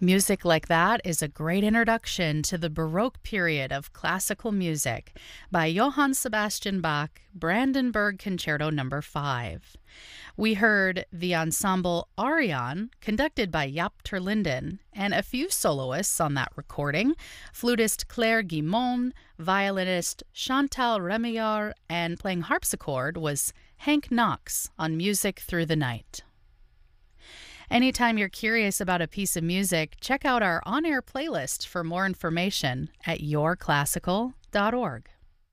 Music like that is a great introduction to the Baroque period of classical music by Johann Sebastian Bach, Brandenburg Concerto No. 5. We heard the ensemble Arion, conducted by Jaap ter Linden, and a few soloists on that recording, flutist Claire Guimond, violinist Chantal Remillard, and playing harpsichord was Hank Knox on Music Through the Night. Anytime you're curious about a piece of music, check out our on-air playlist for more information at yourclassical.org.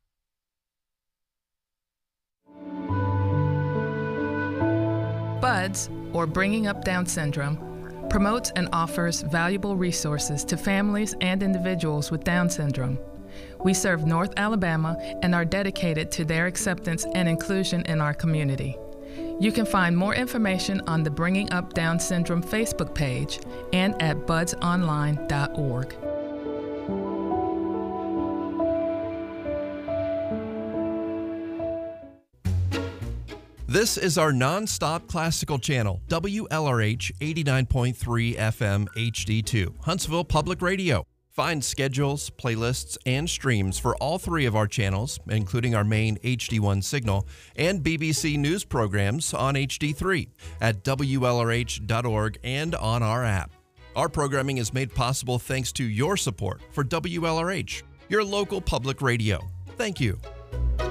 BUDS, or Bringing Up Down Syndrome, promotes and offers valuable resources to families and individuals with Down syndrome. We serve North Alabama and are dedicated to their acceptance and inclusion in our community. You can find more information on the Bringing Up Down Syndrome Facebook page and at budsonline.org. This is our non-stop classical channel, WLRH 89.3 FM HD2, Huntsville Public Radio. Find schedules, playlists, and streams for all three of our channels, including our main HD1 signal and BBC News programs on HD3 at WLRH.org and on our app. Our programming is made possible thanks to your support for WLRH, your local public radio. Thank you.